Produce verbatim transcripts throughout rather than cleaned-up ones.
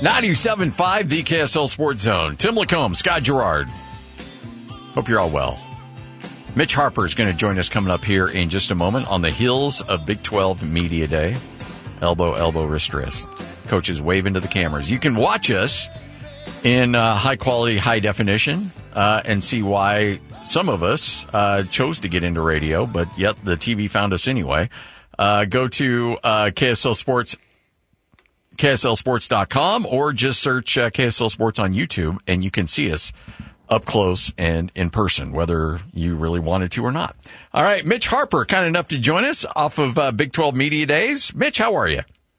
ninety-seven point five, the K S L Sports Zone. Tim Lacombe, Scott Gerard. Hope you're all well. Mitch Harper is going to join us coming up here in just a moment on the heels of Big twelve Media Day. Elbow, elbow, wrist, wrist. Coaches wave into the cameras. You can watch us in uh, high quality, high definition, uh, and see why some of us uh, chose to get into radio, but yet the T V found us anyway. Uh, go to uh, K S L Sports, K S L sports dot com, or just search uh, K S L Sports on YouTube, and you can see us up close and in person, whether you really wanted to or not. All right, Mitch Harper, kind enough to join us off of uh, Big twelve Media Days. Mitch, how are you?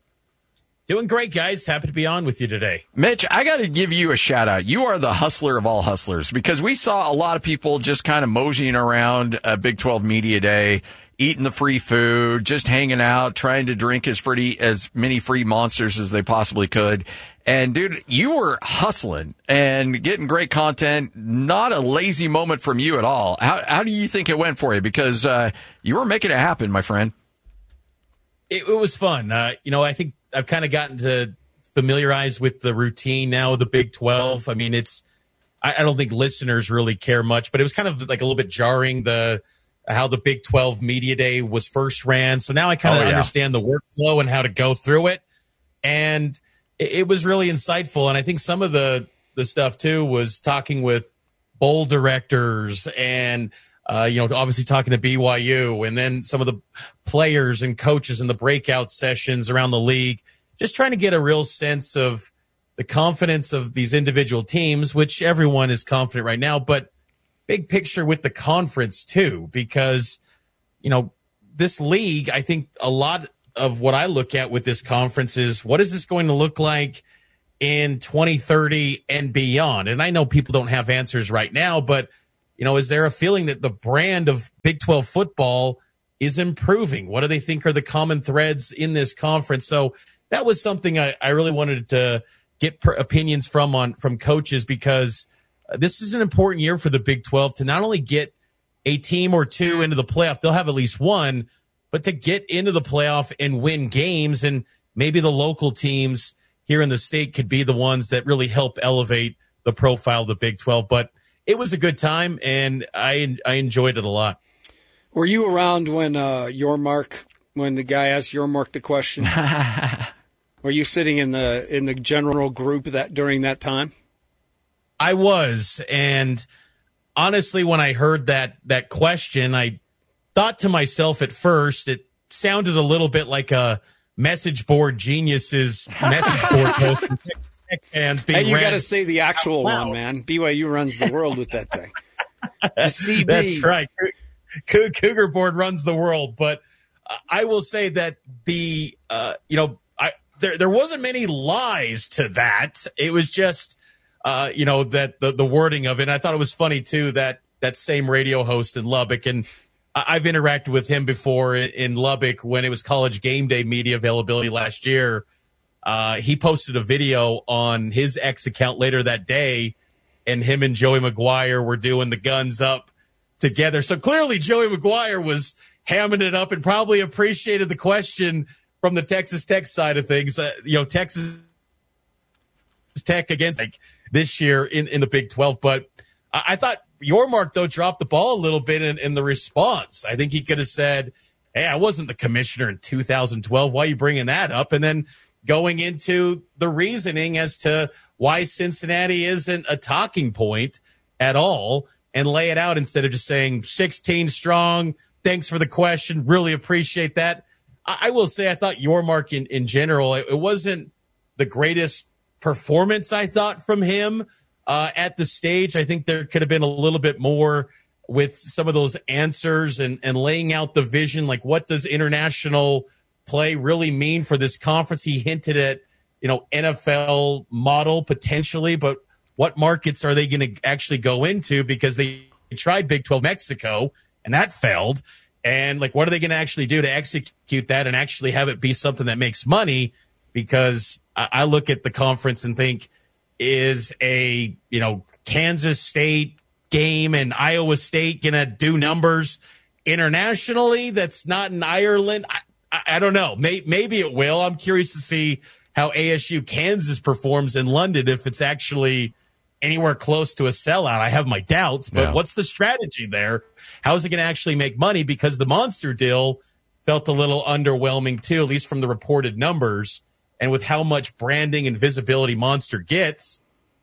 Doing great, guys. Happy to be on with you today. Mitch, I got to give you a shout out. You are the hustler of all hustlers, because we saw a lot of people just kind of moseying around uh, Big twelve Media Day, eating the free food, just hanging out, trying to drink as free, as many free monsters as they possibly could. And dude, you were hustling and getting great content. Not a lazy moment from you at all. How, how do you think it went for you? Because uh, you were making it happen, my friend. It, it was fun. Uh, you know, I think I've kind of gotten to familiarize with the routine now of the Big twelve. I mean, it's, I, I don't think listeners really care much, but it was kind of like a little bit jarring, the, how the Big twelve Media Day was first ran. So now I kind of oh, yeah. understand the workflow and how to go through it. And it, it was really insightful. And I think some of the, the stuff too was talking with bowl directors and, Uh, you know, obviously talking to B Y U, and then some of the players and coaches in the breakout sessions around the league, just trying to get a real sense of the confidence of these individual teams, which everyone is confident right now, but big picture with the conference too, because, you know, this league, I think a lot of what I look at with this conference is, what is this going to look like in twenty thirty and beyond? And I know people don't have answers right now, but you know, is there a feeling that the brand of Big twelve football is improving? What do they think are the common threads in this conference? So that was something I, I really wanted to get per- opinions from on from coaches, because uh, this is an important year for the Big twelve to not only get a team or two into the playoff, they'll have at least one, but to get into the playoff and win games. And maybe the local teams here in the state could be the ones that really help elevate the profile of the Big twelve. But it was a good time, and I I enjoyed it a lot. Were you around when uh, Yormark, when the guy asked Yormark the question? Were you sitting in the in the general group that during that time? I was, and honestly, when I heard that that question, I thought to myself at first, it sounded a little bit like a message board genius's message board post. Fans being hey, you got to read. say the actual wow. one, man. B Y U runs the world with that thing. The C B. That's right. Cougar Board runs the world. But uh, I will say that the, uh, you know, I there there wasn't many lies to that. It was just, uh, you know, that the, the wording of it. And I thought it was funny, too, that that same radio host in Lubbock. And I've interacted with him before in, in Lubbock when it was College Game Day media availability last year. Uh, he posted a video on his X account later that day, and him and Joey McGuire were doing the guns up together. So clearly Joey McGuire was hamming it up and probably appreciated the question from the Texas Tech side of things. Uh, you know, Texas Tech against like, this year in, in the Big twelve. But I, I thought Yormark, though, dropped the ball a little bit in, in the response. I think he could have said, hey, I wasn't the commissioner in two thousand twelve. Why are you bringing that up? And then going into the reasoning as to why Cincinnati isn't a talking point at all, and lay it out instead of just saying sixteen strong. Thanks for the question. Really appreciate that. I, I will say I thought Yormark in, in general, it, it wasn't the greatest performance, I thought, from him uh, at the stage. I think there could have been a little bit more with some of those answers and, and laying out the vision, like what does international play really mean for this conference? He hinted at, you know, N F L model potentially, but what markets are they going to actually go into? Because they tried Big twelve Mexico and that failed. And like, what are they going to actually do to execute that and actually have it be something that makes money? Because I, I look at the conference and think, is a, you know, Kansas State game and Iowa State going to do numbers internationally? That's not in Ireland. I, I don't know. Maybe it will. I'm curious to see how A S U Kansas performs in London if it's actually anywhere close to a sellout. I have my doubts, but yeah. What's the strategy there? How is it going to actually make money? Because the Monster deal felt a little underwhelming too, at least from the reported numbers. And with how much branding and visibility Monster gets,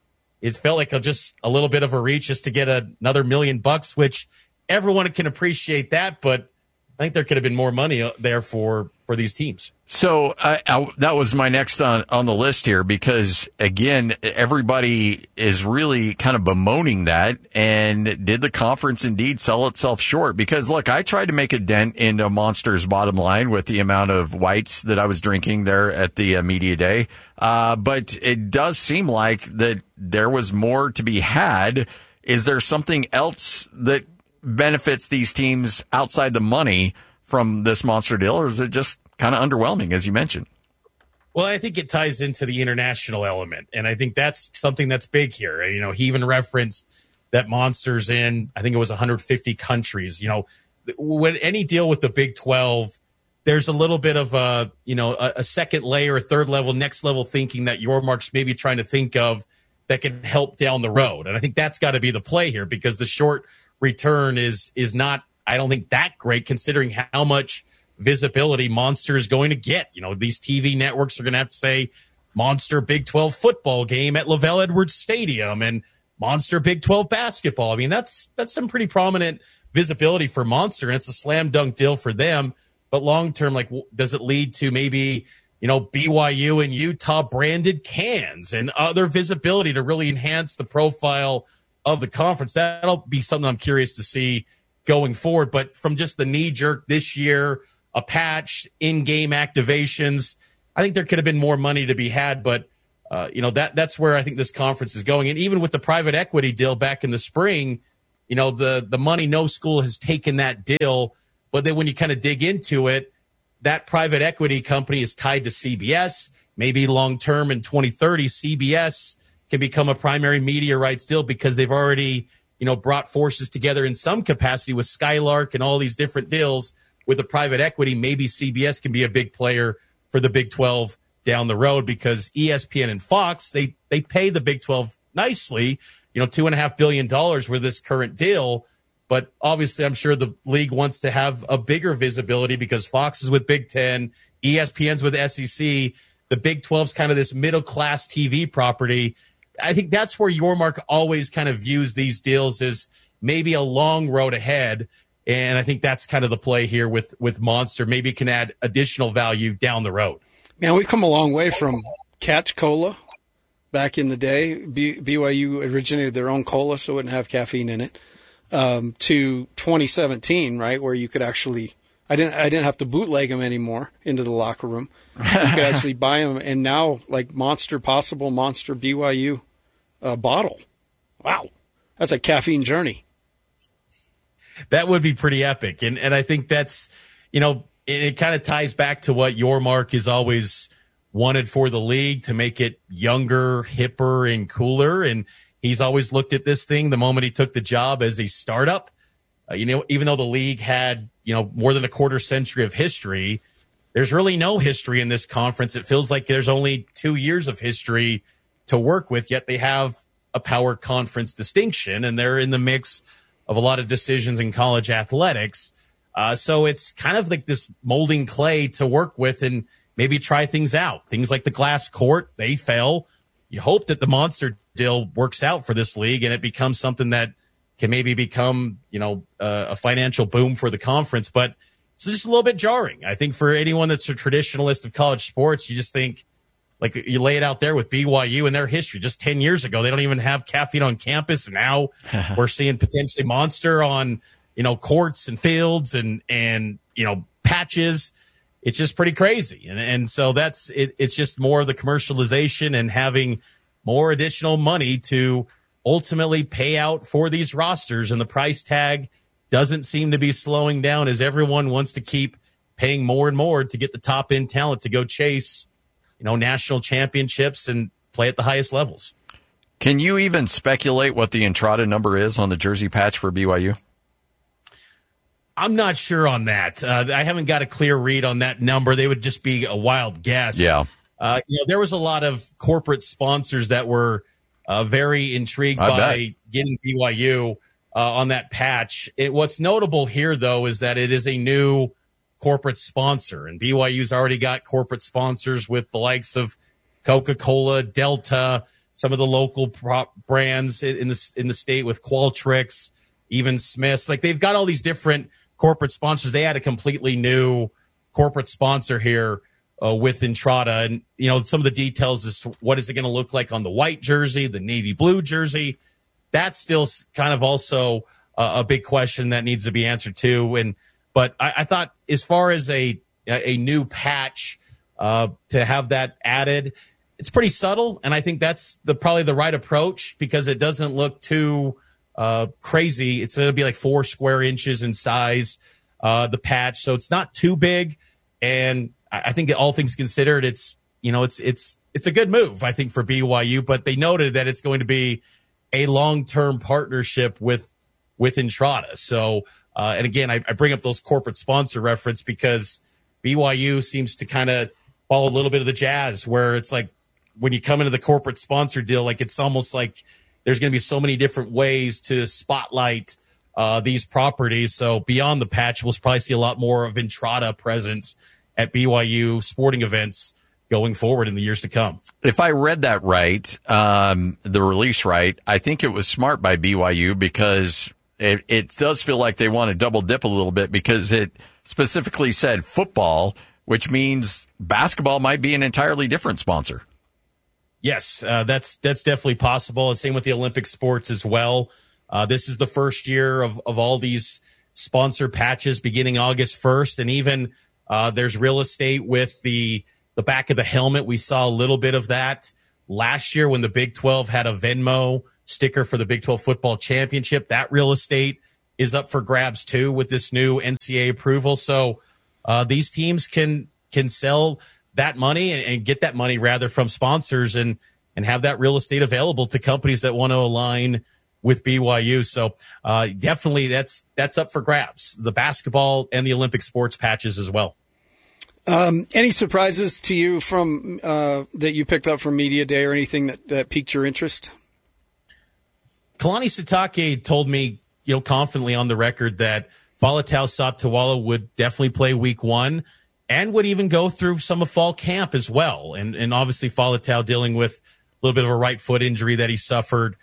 it felt like a, just a little bit of a reach just to get a, another million bucks, which everyone can appreciate that, but I think there could have been more money there for, for these teams. So I, I, that was my next on, on the list here because, again, everybody is really kind of bemoaning that. And did the conference indeed sell itself short? Because, look, I tried to make a dent into Monster's bottom line with the amount of whites that I was drinking there at the uh, media day. Uh, but it does seem like that there was more to be had. Is there something else that benefits these teams outside the money from this Monster deal, or is it just kind of underwhelming, as you mentioned? Well, I think it ties into the international element, and I think that's something that's big here. You know, he even referenced that Monster's in, I think it was one hundred fifty countries. You know, when any deal with the Big twelve, there's a little bit of a, you know, a, a second layer, a third level, next level thinking that Yormark's maybe trying to think of that can help down the road. And I think that's got to be the play here because the short return is is not, I don't think, that great considering how much visibility Monster is going to get. You know, these T V networks are going to have to say Monster Big twelve football game at Lavelle Edwards Stadium and Monster Big twelve basketball. I mean, that's that's some pretty prominent visibility for Monster, and it's a slam dunk deal for them. But long term, like, does it lead to maybe, you know, B Y U and Utah branded cans and other visibility to really enhance the profile of the conference? That'll be something I'm curious to see going forward. But from just the knee jerk this year, a patch, in-game activations, I think there could have been more money to be had. But, uh, you know, that that's where I think this conference is going. And even with the private equity deal back in the spring, you know, the, the money, no school has taken that deal. But then when you kind of dig into it, that private equity company is tied to C B S. Maybe long-term in twenty thirty, C B S can become a primary media rights deal because they've already, you know, brought forces together in some capacity with Skylark and all these different deals with the private equity. Maybe C B S can be a big player for the Big twelve down the road because E S P N and Fox, they, they pay the Big twelve nicely, you know, two and a half billion dollars with this current deal. But obviously I'm sure the league wants to have a bigger visibility because Fox is with Big Ten, E S P N's with S E C. The Big twelve's kind of this middle class T V property. I think that's where Yormark always kind of views these deals as maybe a long road ahead. And I think that's kind of the play here with, with Monster. Maybe it can add additional value down the road. Man, we've come a long way from Catch Cola back in the day. B- BYU originated their own cola, so it wouldn't have caffeine in it, um, to twenty seventeen, right, where you could actually – I didn't I didn't have to bootleg them anymore into the locker room. You could actually buy them. And now, like, Monster Possible, Monster B Y U uh, bottle. Wow. That's a caffeine journey. That would be pretty epic. And and I think that's, you know, it, it kind of ties back to what Yormark is always wanted for the league, to make it younger, hipper, and cooler. And he's always looked at this thing the moment he took the job as a startup. Uh, you know, even though the league had, you know, more than a quarter century of history, there's really no history in this conference. It feels like there's only two years of history to work with, yet they have a power conference distinction, and they're in the mix of a lot of decisions in college athletics. Uh, so it's kind of like this molding clay to work with and maybe try things out. Things like the glass court, they fail. You hope that the Monster deal works out for this league and it becomes something that can maybe become, you know, uh, a financial boom for the conference. But it's just a little bit jarring. I think for anyone that's a traditionalist of college sports, you just think, like, you lay it out there with B Y U and their history. Just ten years ago, they don't even have caffeine on campus. And now we're seeing potentially Monster on, you know, courts and fields and, and, you know, patches. It's just pretty crazy. And, and so that's, it, it's just more of the commercialization and having more additional money to ultimately pay out for these rosters. And the price tag doesn't seem to be slowing down as everyone wants to keep paying more and more to get the top end talent to go chase, you know, national championships and play at the highest levels. Can you even speculate what the Entrada number is on the jersey patch for B Y U? I'm not sure on that. Uh, I haven't got a clear read on that number. They would just be a wild guess. Yeah. Uh, you know, there was a lot of corporate sponsors that were uh, very intrigued I by bet. getting B Y U uh, on that patch. It, what's notable here, though, is that it is a new corporate sponsor, and B Y U's already got corporate sponsors with the likes of Coca-Cola, Delta, some of the local prop brands in the in the state with Qualtrics, even Smiths. Like, they've got all these different corporate sponsors. They had a completely new corporate sponsor here uh, with Entrada, and you know, some of the details as to what is it going to look like on the white jersey, the navy blue jersey. That's still kind of also uh, a big question that needs to be answered too. And but I, I thought, as far as a a new patch uh, to have that added, it's pretty subtle, and I think that's the probably the right approach because it doesn't look too uh, crazy. It's going to be like four square inches in size, uh, the patch, so it's not too big. And I, I think all things considered, it's you know it's it's it's a good move, I think, for B Y U. But they noted that it's going to be a long-term partnership with with Entrada. So, uh, and again, I, I bring up those corporate sponsor reference because B Y U seems to kind of follow a little bit of the Jazz, where it's like when you come into the corporate sponsor deal, like it's almost like there's going to be so many different ways to spotlight uh, these properties. So beyond the patch, we'll probably see a lot more of Entrada presence at B Y U sporting events going forward in the years to come. If I read that right, um, the release right, I think it was smart by B Y U because it, it does feel like they want to double dip a little bit because it specifically said football, which means basketball might be an entirely different sponsor. Yes, uh, that's that's definitely possible. And same with the Olympic sports as well. Uh, this is the first year of, of all these sponsor patches beginning August first. And even uh, there's real estate with the the back of the helmet. We saw a little bit of that last year when the Big twelve had a Venmo sticker for the Big twelve football championship. That real estate is up for grabs too with this new N C double A approval. So uh, these teams can can sell that money and, and get that money rather from sponsors and and have that real estate available to companies that want to align with B Y U. So uh, definitely that's that's up for grabs. The basketball and the Olympic sports patches as well. Um, any surprises to you from uh, that you picked up from Media Day or anything that, that piqued your interest? Kalani Sitake told me, you know, confidently on the record that Faletau Satawala would definitely play week one and would even go through some of fall camp as well. And and obviously Faletau dealing with a little bit of a right foot injury that he suffered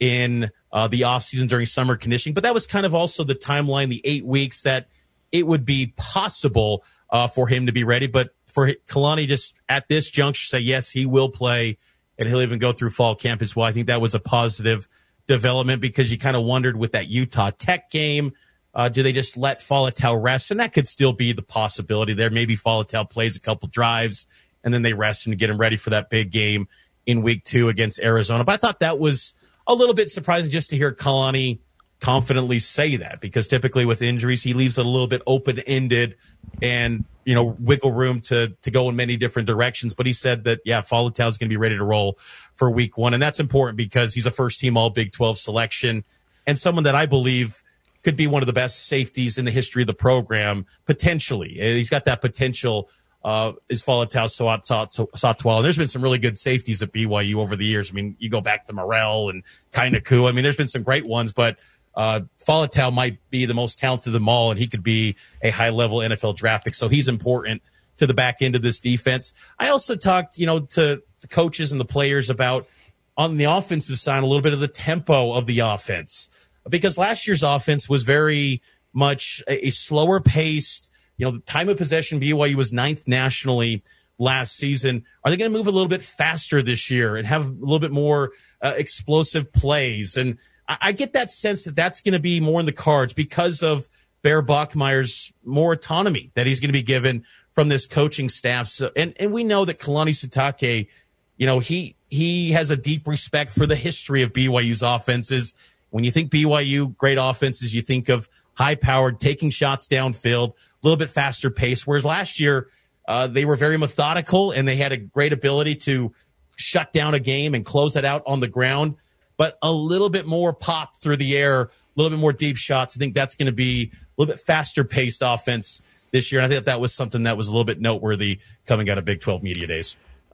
in uh, the offseason during summer conditioning. But that was kind of also the timeline, the eight weeks that it would be possible uh, for him to be ready. But for Kalani just at this juncture say, yes, he will play and he'll even go through fall camp as well. I think that was a positive development because you kind of wondered with that Utah Tech game, uh, do they just let Faletau rest? And that could still be the possibility there. Maybe Faletau plays a couple drives and then they rest him to get him ready for that big game in week two against Arizona. But I thought that was a little bit surprising just to hear Kalani confidently say that because typically with injuries, he leaves it a little bit open-ended and, you know, wiggle room to, to go in many different directions. But he said that, yeah, Faletau is going to be ready to roll for week one. And that's important because he's a first-team All Big twelve selection and someone that I believe could be one of the best safeties in the history of the program, potentially. He's got that potential uh, is Faletau Satawala. There's been some really good safeties at B Y U over the years. I mean, you go back to Morrell and Kainaku. I mean, there's been some great ones, but uh, Faletau might be the most talented of them all, and he could be a high-level N F L draft pick. So he's important to the back end of this defense. I also talked, you know, to the coaches and the players about, on the offensive side, a little bit of the tempo of the offense. Because last year's offense was very much a, a slower paced, you know, the time of possession, B Y U was ninth nationally last season. Are they going to move a little bit faster this year and have a little bit more uh, explosive plays? And I, I get that sense that that's going to be more in the cards because of Bear Bachmeier's more autonomy that he's going to be given from this coaching staff. So, and, and we know that Kalani Sitake, you know, he, he has a deep respect for the history of B Y U's offenses. When you think B Y U, great offenses, you think of high-powered, taking shots downfield, a little bit faster pace, whereas last year uh, they were very methodical and they had a great ability to shut down a game and close it out on the ground, but a little bit more pop through the air, a little bit more deep shots. I think that's going to be a little bit faster-paced offense this year, and I think that was something that was a little bit noteworthy coming out of Big twelve Media Days.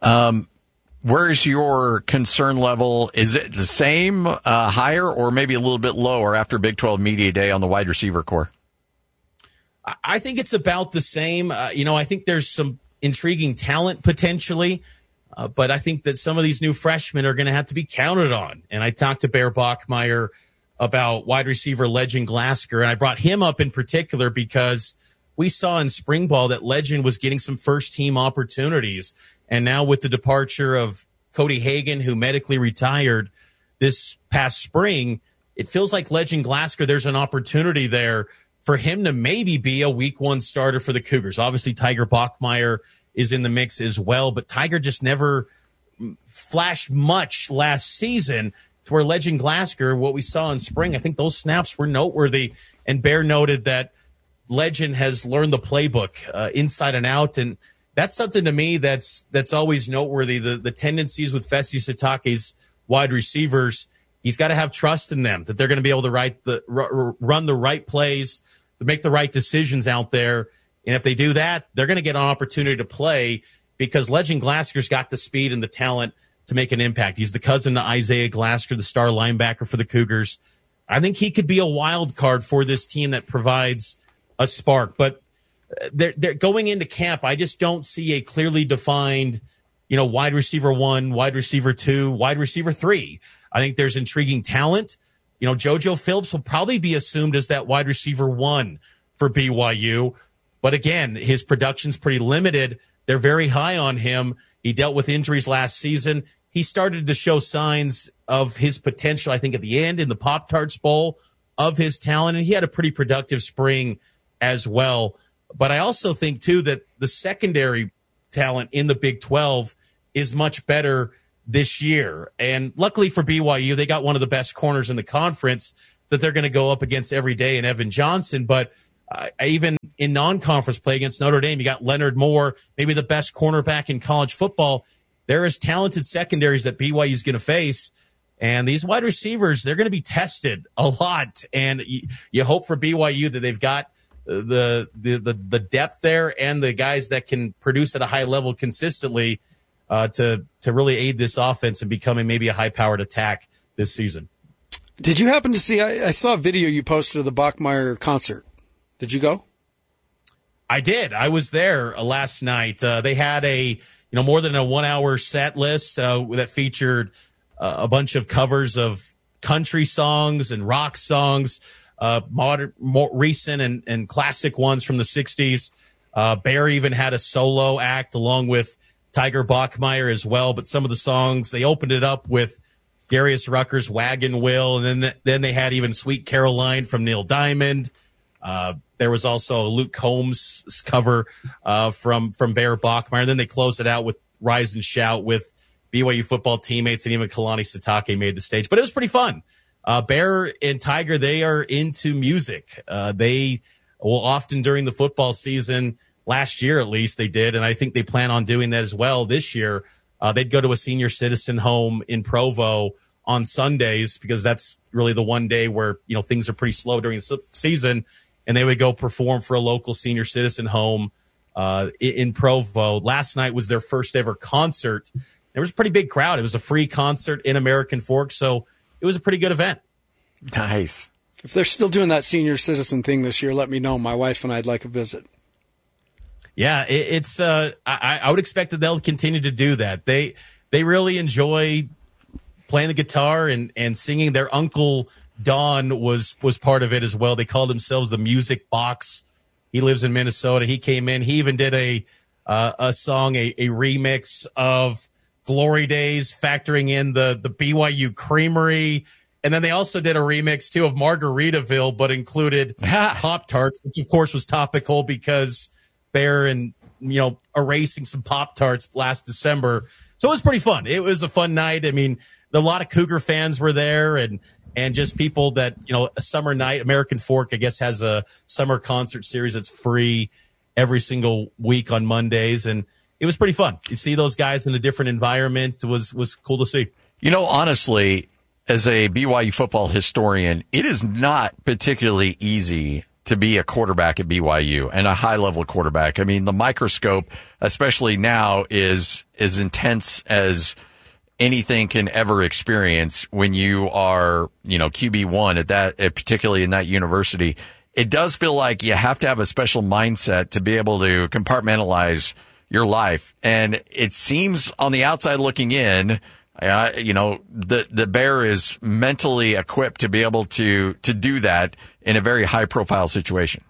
Um, where's your concern level? Is it the same, uh, higher, or maybe a little bit lower after Big twelve Media Day on the wide receiver core? I think it's about the same. Uh, you know, I think there's some intriguing talent potentially, uh, but I think that some of these new freshmen are going to have to be counted on. And I talked to Bear Bachmeier about wide receiver Legend Glasgow, and I brought him up in particular because we saw in spring ball that Legend was getting some first-team opportunities. And now with the departure of Cody Hagan, who medically retired this past spring, it feels like Legend Glasgow, there's an opportunity there for him to maybe be a week one starter for the Cougars. Obviously, Tiger Bachmeier is in the mix as well, but Tiger just never flashed much last season to where Legend Glasgow, what we saw in spring, I think those snaps were noteworthy. And Bear noted that Legend has learned the playbook uh, inside and out, and that's something to me that's that's always noteworthy. The the tendencies with Fesi Sitake's wide receivers, he's got to have trust in them that they're going to be able to write the r- run the right plays, to make the right decisions out there. And if they do that, they're going to get an opportunity to play because Legend Glasgow's got the speed and the talent to make an impact. He's the cousin to Isaiah Glasgow, the star linebacker for the Cougars. I think he could be a wild card for this team that provides a spark. But they're, they're going into camp, I just don't see a clearly defined, you know, wide receiver one, wide receiver two, wide receiver three. I think there's intriguing talent. You know, JoJo Phillips will probably be assumed as that wide receiver one for B Y U. But again, his production's pretty limited. They're very high on him. He dealt with injuries last season. He started to show signs of his potential, I think, at the end in the Pop-Tarts Bowl of his talent. And he had a pretty productive spring as well. But I also think, too, that the secondary talent in the Big twelve is much better this year. And luckily for B Y U, they got one of the best corners in the conference that they're going to go up against every day in Evan Johnson. But uh, even in non-conference play against Notre Dame, you got Leonard Moore, maybe the best cornerback in college football. There is talented secondaries that B Y U is going to face. And these wide receivers, they're going to be tested a lot. And you, you hope for B Y U that they've got the, the, the, the depth there and the guys that can produce at a high level consistently uh, to, to really aid this offense in becoming maybe a high-powered attack this season. Did you happen to see, I, I saw a video you posted of the Bachmeier concert. Did you go? I did. I was there uh, last night. Uh, they had a, you know, more than a one-hour set list uh, that featured uh, a bunch of covers of country songs and rock songs, uh, modern, more recent and, and classic ones from the sixties. Uh, Bear even had a solo act along with Tiger Bachmeier as well. But some of the songs, they opened it up with Darius Rucker's Wagon Wheel, and then the, then they had even Sweet Caroline from Neil Diamond. Uh, there was also Luke Combs' cover uh, from from Bear Bachmeier. And then they closed it out with Rise and Shout with B Y U football teammates, and even Kalani Sitake made the stage. But it was pretty fun. Uh, Bear and Tiger, they are into music. Uh, they will often during the football season, last year at least they did, and I think they plan on doing that as well this year. Uh, they'd go to a senior citizen home in Provo on Sundays because that's really the one day where, you know, things are pretty slow during the season. And they would go perform for a local senior citizen home uh, in Provo. Last night was their first ever concert. There was a pretty big crowd. It was a free concert in American Fork, so it was a pretty good event. Nice. If they're still doing that senior citizen thing this year, let me know. My wife and I'd like a visit. Yeah, it, it's. Uh, I, I would expect that they'll continue to do that. They they really enjoy playing the guitar and, and singing. Their uncle Don was was part of it as well. They called themselves the Music Box. He lives in Minnesota. He came in. He even did a uh, a song, a, a remix of Glory Days, factoring in the the B Y U Creamery. And then they also did a remix too of Margaritaville, but included Pop-Tarts, which of course was topical because Bear and, you know, erasing some Pop-Tarts last December. So it was pretty fun. It was a fun night. I mean, a lot of Cougar fans were there and, and just people that, you know, a summer night. American Fork, I guess, has a summer concert series that's free every single week on Mondays. And it was pretty fun. You see those guys in a different environment. It was, was cool to see. You know, honestly, as a B Y U football historian, it is not particularly easy to be a quarterback at B Y U and a high level quarterback. I mean, the microscope, especially now, is as intense as anything can ever experience when you are, you know, Q B one at that, particularly in that university. It does feel like you have to have a special mindset to be able to compartmentalize your life. And it seems on the outside looking in, uh, you know, the, the Bear is mentally equipped to be able to, to do that in a very high profile situation.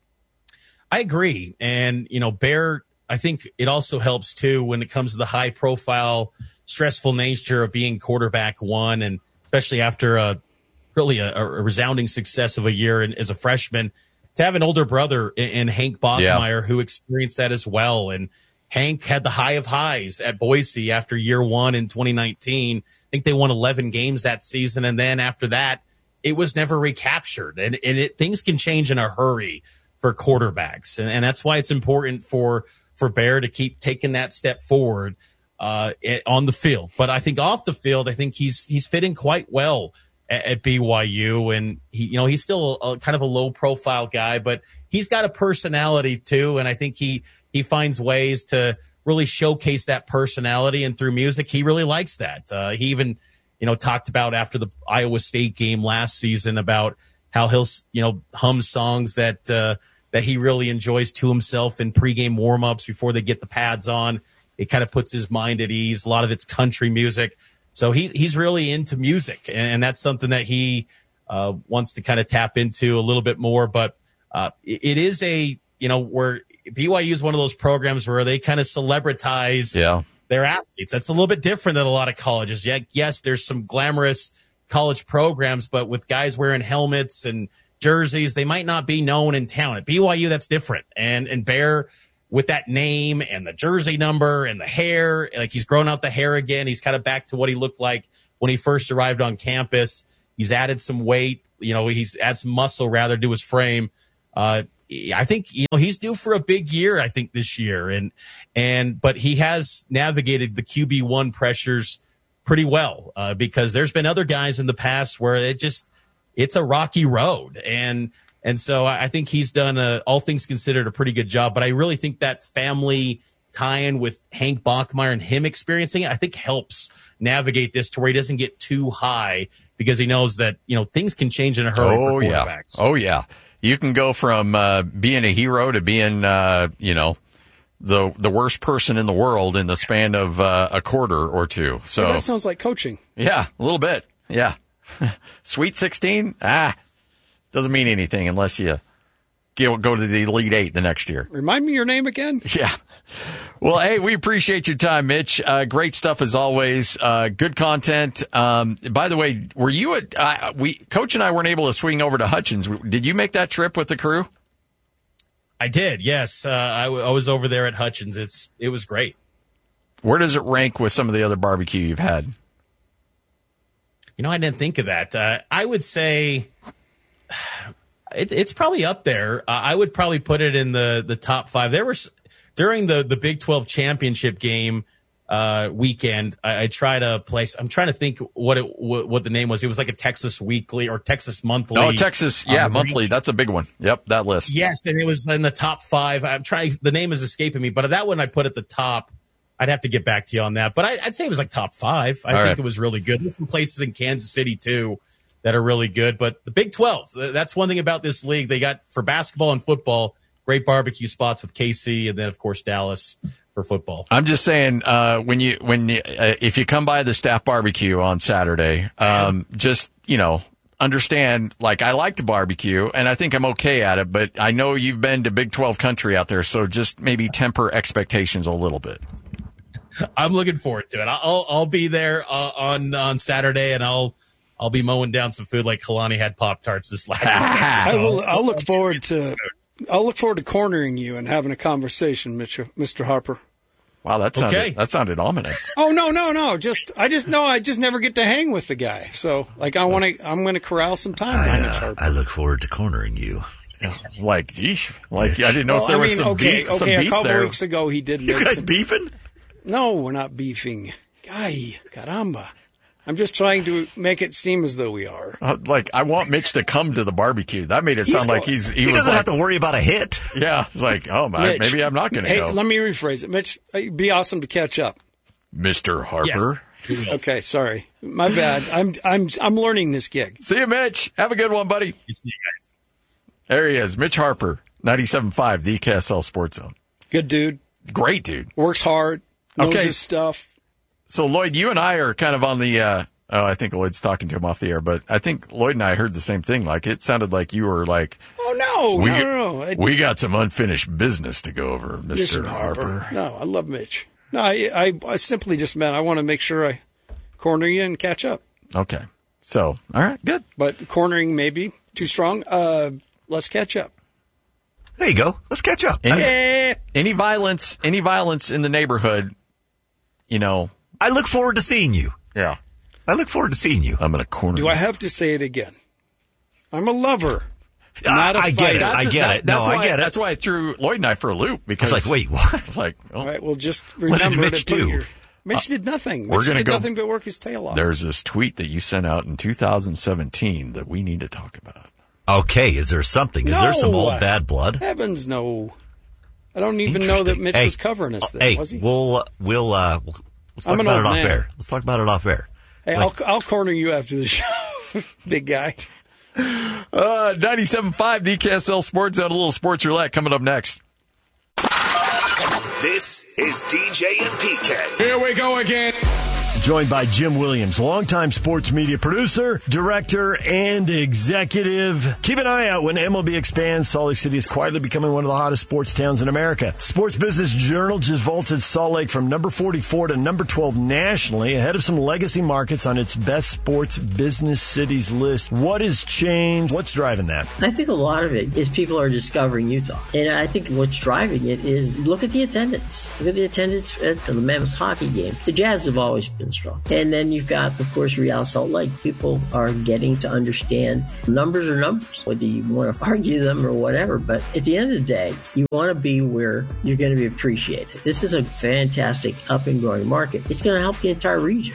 I agree. And, you know, Bear, I think it also helps too when it comes to the high profile, stressful nature of being quarterback one, and especially after a really a, a resounding success of a year in, as a freshman, to have an older brother in, in Hank Bachmeier yeah. who experienced that as well. And Hank had the high of highs at Boise after year one in twenty nineteen. I think they won eleven games that season. And then after that, it was never recaptured. And, and it, things can change in a hurry for quarterbacks. And, and that's why it's important for, for Bear to keep taking that step forward uh, on the field. But I think off the field, I think he's, he's fitting quite well at, at B Y U. And he, you know, he's still a, a kind of a low profile guy, but he's got a personality too. And I think he, he finds ways to really showcase that personality, and through music, he really likes that. Uh, he even, you know, talked about after the Iowa State game last season about how he'll, you know, hum songs that, uh, that he really enjoys to himself in pregame warmups before they get the pads on. It kind of puts his mind at ease. A lot of it's country music. So he, he's really into music, and, and that's something that he, uh, wants to kind of tap into a little bit more. But, uh, it, it is a, you know, where B Y U is one of those programs where they kind of celebritize yeah. their athletes. That's a little bit different than a lot of colleges. Yeah, yes, there's some glamorous college programs, but with guys wearing helmets and jerseys, they might not be known in town. At B Y U, that's different. And and Bear, with that name and the jersey number and the hair, like he's grown out the hair again. He's kind of back to what he looked like when he first arrived on campus. He's added some weight. You know, he's added some muscle rather to his frame. Uh, I think, you know, he's due for a big year, I think, this year. And, and, but he has navigated the Q B one pressures pretty well, uh, because there's been other guys in the past where it just, it's a rocky road. And, and so I think he's done a, all things considered, a pretty good job. But I really think that family tie-in with Hank Bachmeier and him experiencing it, I think helps navigate this to where he doesn't get too high, because he knows that, you know, things can change in a hurry oh, for quarterbacks. Yeah. Oh, yeah. You can go from uh, being a hero to being, uh, you know, the the worst person in the world in the span of uh, a quarter or two. So yeah, that sounds like coaching. Yeah, a little bit. Yeah. Sweet sixteen? Ah, doesn't mean anything unless you go to the Elite Eight the next year. Remind me your name again? Yeah. Well, hey, we appreciate your time, Mitch. Uh, great stuff as always. Uh, good content. Um, by the way, were you at, uh, we, Coach and I weren't able to swing over to Hutchins. Did you make that trip with the crew? I did. Yes. Uh, I, w- I was over there at Hutchins. It's, it was great. Where does it rank with some of the other barbecue you've had? You know, I didn't think of that. Uh, I would say it, it's probably up there. Uh, I would probably put it in the, the top five. There was, during the, the Big twelve championship game uh, weekend, I, I tried a place. I'm trying to think what it what, what the name was. It was like a Texas Weekly or Texas Monthly. Oh, Texas, yeah, um, monthly. That's a big one. Yep, that list. Yes, and it was in the top five. I'm trying. The name is escaping me, but that one I put at the top. I'd have to get back to you on that, but I, I'd say it was like top five. I All think right. it was really good. There's some places in Kansas City too that are really good, but the Big twelve. That's one thing about this league. They got, for basketball and football, great barbecue spots with K C, and then of course Dallas for football. I'm just saying, uh, when you when you, uh, if you come by the staff barbecue on Saturday, um, just you know, understand. Like, I like to barbecue, and I think I'm okay at it, but I know you've been to Big twelve country out there, so just maybe temper expectations a little bit. I'm looking forward to it. I'll I'll be there uh, on on Saturday, and I'll I'll be mowing down some food like Kalani had Pop-Tarts this last weekend. I will. I'll look forward to. I'll look forward to cornering you and having a conversation, Mister Harper. Wow, that sounded Okay. that sounded ominous. Oh no, no, no! Just I just know I just never get to hang with the guy. So like I want to. I'm going to corral some time. I, behind Mitch uh, Harper. I look forward to cornering you. Like, geesh, like I didn't know Well, if there I was mean, some okay, beef, some okay. A beef couple there. weeks ago, he did You make guys some. beefing? No, we're not beefing. Ay, caramba! I'm just trying to make it seem as though we are. Uh, like, I want Mitch to come to the barbecue. That made it sound He's like going- he's he, He was doesn't like, have to worry about a hit. yeah. It's like, oh my, Mitch, maybe I'm not going to hey, go. let me rephrase it. Mitch, it'd be awesome to catch up. Mister Harper. Yes. Okay, sorry. My bad. I'm I'm I'm learning this gig. See you, Mitch. Have a good one, buddy. You see, guys. There he is, Mitch Harper, ninety-seven point five, the K S L Sports Zone. Good dude. Great dude. Works hard. Knows Okay. his stuff. So, Lloyd, you and I are kind of on the, uh, oh, I think Lloyd's talking to him off the air, but I think Lloyd and I heard the same thing. Like, it sounded like you were like, Oh no, we, no, no, no. It- we got some unfinished business to go over, Mister Listen, Harper. No, I love Mitch. No, I, I I simply just meant I want to make sure I corner you and catch up. Okay. So, all right, good. But cornering may be too strong. Uh, let's catch up. There you go. Let's catch up. Any, Eh. any violence, any violence in the neighborhood, you know, I look forward to seeing you. yeah, I look forward to seeing you. I'm going to corner Do you. I have to say it again? I'm a lover. I, Not a I get fighter. it. That's I a- get that- it. No, that's I why- get it. That's why I threw Lloyd and I for a loop I because was like, wait, what? It's like, oh, All right, well, just What did remember Mitch to put do? your... Mitch did nothing. We're Mitch gonna did go- nothing but work his tail off. there's this tweet that you sent out in two thousand seventeen that we need to talk about. Okay, is there something? Is there some No. old bad blood? Heavens, no. I don't even know that Interesting. Mitch Hey, was covering us then, Hey, was he? we'll, uh, we'll, uh, we'll let's talk I'm an about it old off man. air. Let's talk about it off air. Hey, Like- I'll, I'll corner you after the show, big guy. Uh, ninety-seven point five, the K S L Sports Zone, a little sports roulette coming up next. This is D J and P K. Here we go again. Joined by Jim Williams, longtime sports media producer, director, and executive. Keep an eye out when M L B expands. Salt Lake City is quietly becoming one of the hottest sports towns in America. Sports Business Journal just vaulted Salt Lake from number forty-four to number twelve nationally, ahead of some legacy markets on its best sports business cities list. What has changed? What's driving that? I think a lot of it is people are discovering Utah. And I think what's driving it is look at the attendance. Look at the attendance at the Mammoth hockey game. The Jazz have always been strong. And then you've got, of course, Real Salt Lake. People are getting to understand numbers are numbers, whether you want to argue them or whatever. But at the end of the day, you want to be where you're going to be appreciated. This is a fantastic up and growing market. It's going to help the entire region.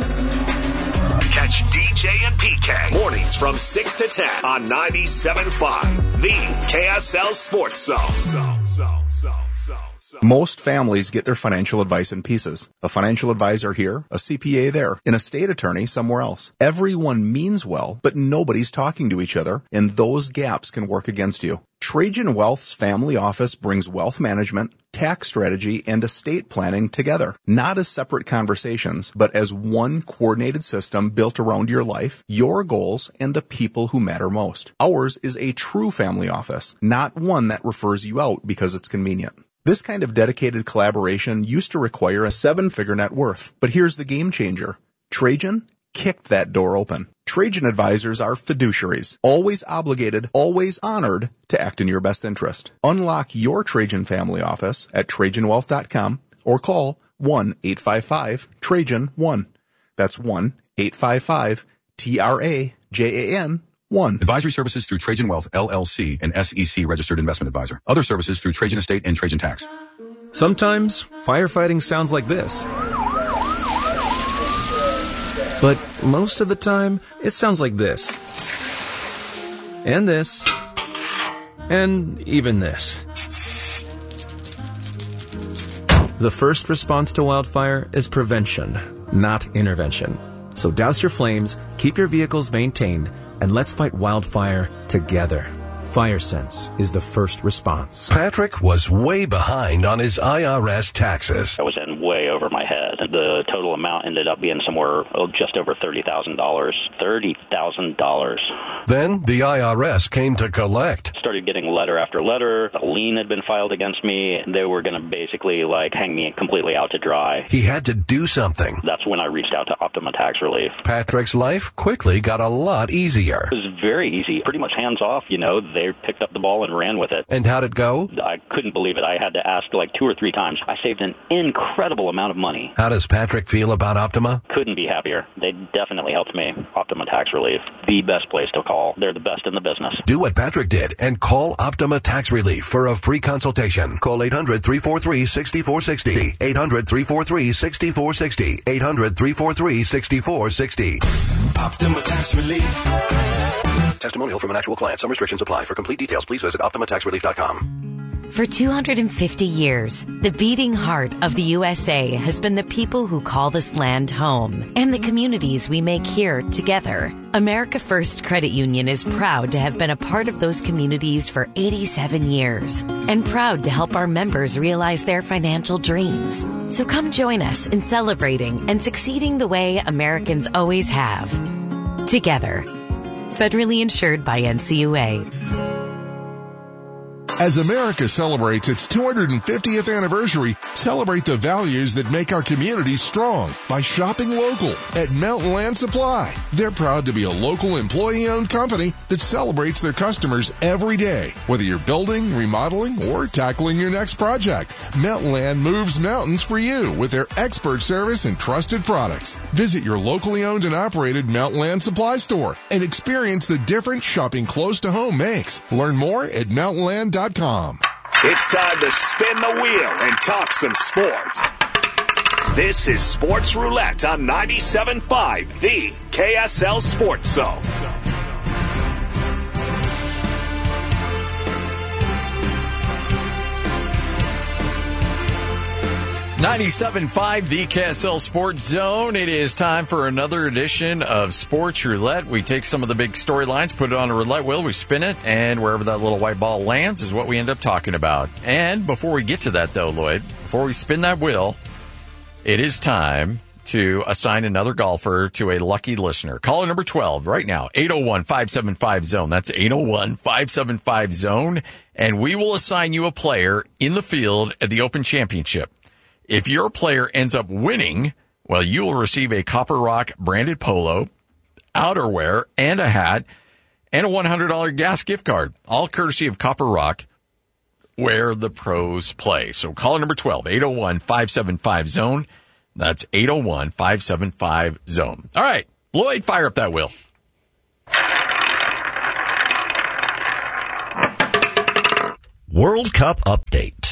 Catch D J and P K mornings from six to ten on ninety-seven point five, the K S L Sports Zone. Zone, zone, zone, zone, zone. Most families get their financial advice in pieces. A financial advisor here, a C P A there, an estate attorney somewhere else. Everyone means well, but nobody's talking to each other, and those gaps can work against you. Trajan Wealth's family office brings wealth management, tax strategy, and estate planning together. Not as separate conversations, but as one coordinated system built around your life, your goals, and the people who matter most. Ours is a true family office, not one that refers you out because it's convenient. This kind of dedicated collaboration used to require a seven-figure net worth, but here's the game changer. Trajan kicked that door open. Trajan advisors are fiduciaries, always obligated, always honored to act in your best interest. Unlock your Trajan family office at Trajan Wealth dot com or call one eight five five Trajan one. That's one eight five five T R A J A N one. Advisory services through Trajan Wealth, L L C, an S E C registered investment advisor. Other services through Trajan Estate and Trajan Tax. Sometimes firefighting sounds like this. But most of the time, it sounds like this. And this. And even this. The first response to wildfire is prevention, not intervention. So douse your flames, keep your vehicles maintained, and let's fight wildfire together. FireSense is the first response. Patrick was way behind on his I R S taxes. I was in way over my head. The total amount ended up being somewhere oh, just over thirty thousand dollars. thirty thousand dollars. Then the I R S came to collect. Started getting letter after letter. A lien had been filed against me. They were going to basically like hang me completely out to dry. He had to do something. That's when I reached out to Optima Tax Relief. Patrick's life quickly got a lot easier. It was very easy. Pretty much hands off, you know. They picked up the ball and ran with it. And how'd it go? I couldn't believe it. I had to ask like two or three times. I saved an incredible amount amount of money. How does Patrick feel about Optima? Couldn't be happier. They definitely helped me. Optima Tax Relief, the best place to call. They're the best in the business. Do what Patrick did and call Optima Tax Relief for a free consultation. Call eight hundred, three four three, six four six zero. eight hundred, three four three, six four six zero. eight hundred, three four three, six four six zero. Optima Tax Relief. Testimonial from an actual client. Some restrictions apply. For complete details, please visit optima tax relief dot com. For two hundred fifty years, the beating heart of the U S A has been the people who call this land home and the communities we make here together. America First Credit Union is proud to have been a part of those communities for eighty-seven years and proud to help our members realize their financial dreams. So come join us in celebrating and succeeding the way Americans always have. Together. Federally insured by N C U A. As America celebrates its two hundred fiftieth anniversary, celebrate the values that make our communities strong by shopping local at Mountain Land Supply. They're proud to be a local employee-owned company that celebrates their customers every day. Whether you're building, remodeling, or tackling your next project, Mountain Land moves mountains for you with their expert service and trusted products. Visit your locally owned and operated Mountain Land Supply store and experience the difference shopping close to home makes. Learn more at mountain land dot com. It's time to spin the wheel and talk some sports. This is Sports Roulette on ninety-seven point five, the K S L Sports Zone. ninety-seven point five, the K S L Sports Zone. It is time for another edition of Sports Roulette. We take some of the big storylines, put it on a roulette wheel, we spin it, and wherever that little white ball lands is what we end up talking about. And before we get to that, though, Lloyd, before we spin that wheel, it is time to assign another golfer to a lucky listener. Caller number twelve right now, eight oh one, five seven five, zone. That's eight oh one, five seven five, zone. And we will assign you a player in the field at the Open Championship. If your player ends up winning, well, you will receive a Copper Rock branded polo, outerwear, and a hat, and a one hundred dollars gas gift card, all courtesy of Copper Rock, where the pros play. So caller number twelve, eight oh one, five seven five, zone. That's eight oh one, five seven five, zone. All right, Lloyd, fire up that wheel. World Cup update.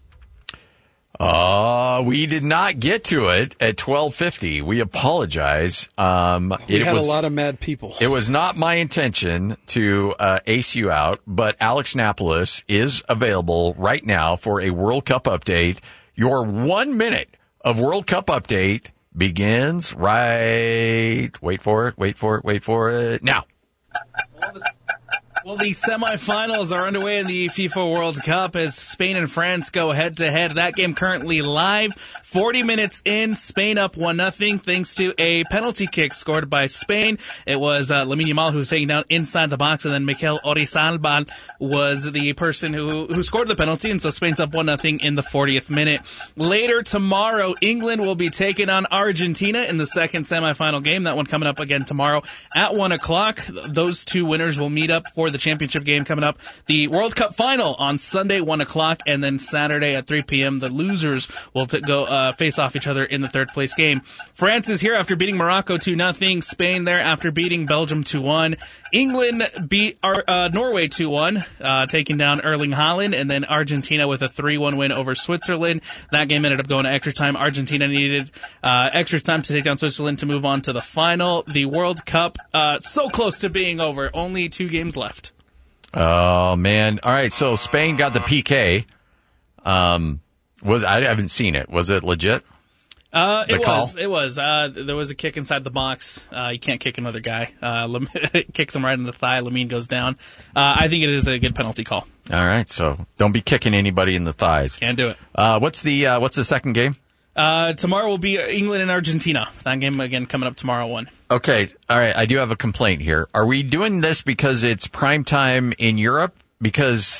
Uh, we did not get to it at twelve fifty. We apologize. Um, we it had was, a lot of mad people. It was not my intention to uh, ace you out, but Alex Napolis is available right now for a World Cup update. Your one minute of World Cup update begins right. Wait for it, wait for it, wait for it. Now. Well, the semifinals are underway in the FIFA World Cup as Spain and France go head-to-head. That game currently live. forty minutes in, Spain up one nothing thanks to a penalty kick scored by Spain. It was uh, Lamine Yamal who was taken down inside the box, and then Mikel Oyarzabal was the person who, who scored the penalty, and so Spain's up one nothing in the fortieth minute. Later tomorrow, England will be taking on Argentina in the second semifinal game. That one coming up again tomorrow at one o'clock. Those two winners will meet up for the championship game coming up. The World Cup final on Sunday, one o'clock, and then Saturday at three p.m. The losers will t- go uh, face off each other in the third place game. France is here after beating Morocco two nothing. Spain there after beating Belgium two one. England beat uh, Norway two one, uh, taking down Erling Haaland, and then Argentina with a three one win over Switzerland. That game ended up going to extra time. Argentina needed uh, extra time to take down Switzerland to move on to the final. The World Cup uh, so close to being over. Only two games left. Oh, man. All right, so Spain got the P K. Um, was I haven't seen it. Was it legit? Uh, it the was. Call? It was. Uh, there was a kick inside the box. Uh, you can't kick another guy. Uh, Lam- kicks him right in the thigh. Lamine goes down. Uh, I think it is a good penalty call. All right, so don't be kicking anybody in the thighs. Can't do it. Uh, what's the uh, what's the second game? Uh, tomorrow will be England and Argentina. That game again coming up tomorrow one. Okay, all right. I do have a complaint here. Are we doing this because it's prime time in Europe? Because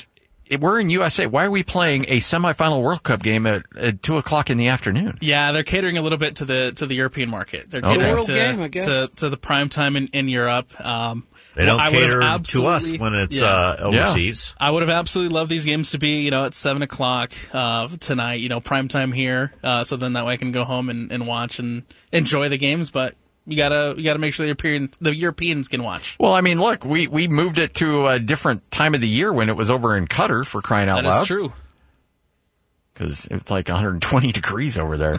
we're in U S A. Why are we playing a semifinal World Cup game at, at two o'clock in the afternoon? Yeah, they're catering a little bit to the to the European market. They're Okay. catering World to, game, I guess. to to the prime time in, in Europe. Um, They don't I would've cater to absolutely- us when it's yeah. uh, overseas. I would have absolutely loved these games to be, you know, at seven o'clock uh, tonight. You know, prime time here, uh, so then that way I can go home and, and watch and enjoy the games. But you gotta you gotta make sure the European the Europeans can watch. Well, I mean, look, we, we moved it to a different time of the year when it was over in Qatar, for crying out That loud. is true. Because it's like one hundred twenty degrees over there.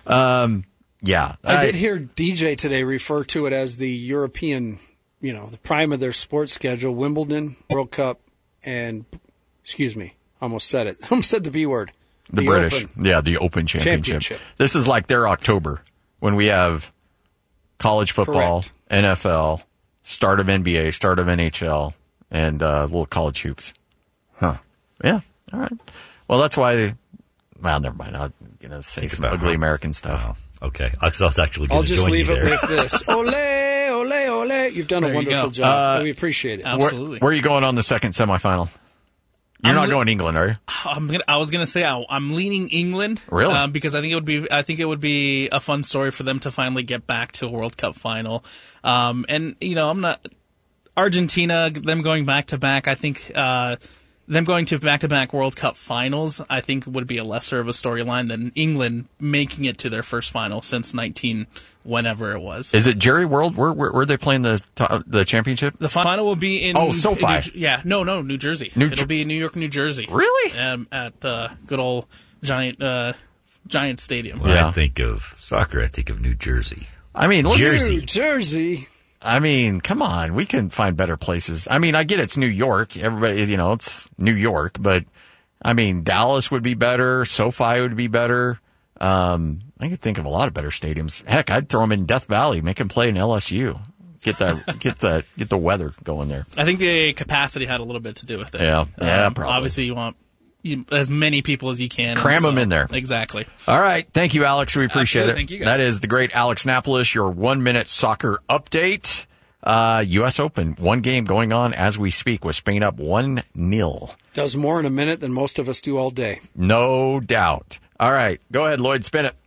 um, yeah. I did hear D J today refer to it as the European, you know, the prime of their sports schedule: Wimbledon, World Cup, and excuse me, I almost said it. I almost said the B word. The, British. Open. Yeah, the Open Championship. Championship. This is like their October when we have college football, Correct. N F L, start of N B A, start of N H L, and uh, little college hoops. Huh. Yeah. All right. Well, that's why. They, well, never mind. I'm going to say Think some about ugly how- American stuff. Oh, okay. I was actually going I'll to just join leave you it there. with this: ole, ole, ole. You've done There a you wonderful go. job. Uh, we appreciate it. Absolutely. Where, where are you going on the second semifinal? You're I'm not li- going England, are you? I'm gonna, I was gonna say I, I'm leaning England, Really? um, because I think it would be I think it would be a fun story for them to finally get back to a World Cup final. Um, and you know, I'm not Argentina. Them going back to back, I think uh, them going to back to back World Cup finals, I think would be a lesser of a storyline than England making it to their first final since nineteen whenever it was. Is it Jerry World? Where, where, where are they playing the to- the championship? The final will be in Oh, SoFi. in New Jer- yeah, no, no, New Jersey. New It'll Jer- be in New York, New Jersey. Really? Um, at uh, good old giant uh, giant stadium. When Yeah. I think of soccer, I think of New Jersey. I mean, let's, Jersey. New Jersey. I mean, come on. We can find better places. I mean, I get it's New York. Everybody, you know, it's New York, but I mean, Dallas would be better. SoFi would be better. Um, I could think of a lot of better stadiums. Heck, I'd throw them in Death Valley, make them play in L S U. Get the get the get the weather going there. I think the capacity had a little bit to do with it. Yeah, yeah, Um, probably. Obviously, you want you, as many people as you can. Cram and so- them in there. Exactly. All right. Thank you, Alex. We appreciate Absolutely. it. Thank you, guys. That is the great Alex Napolis, your one minute soccer update. Uh, U S Open, one game going on as we speak with Spain up one nil. Does more in a minute than most of us do all day. No doubt. All right. Go ahead, Lloyd. Spin it.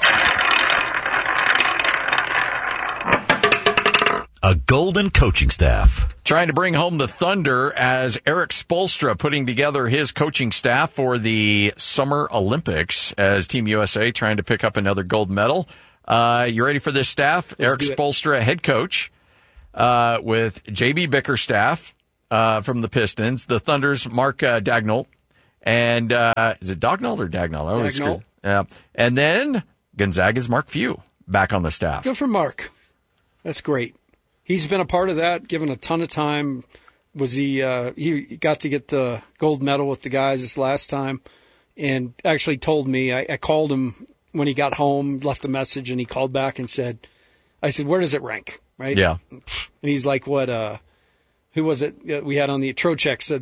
A golden coaching staff. Trying to bring home the thunder as Eric Spoelstra putting together his coaching staff for the Summer Olympics as Team U S A trying to pick up another gold medal. Uh, you ready for this staff? Let's Eric do it. Spoelstra, head coach, uh, with J B Bickerstaff uh, from the Pistons, the Thunder's Mark uh, Dagnall, and uh, is it Dagnall or Dagnall? I always Dagnall. screw- Yeah, and then Gonzaga's Mark Few back on the staff. Good for Mark. That's great. He's been a part of that, given a ton of time. Was he? Uh, he got to get the gold medal with the guys this last time, and actually told me. I, I called him when he got home, left a message, and he called back and said, "I said, where does it rank?" Right? Yeah. And he's like, "What? Uh, who was it? uh, We had on the Trocheck said."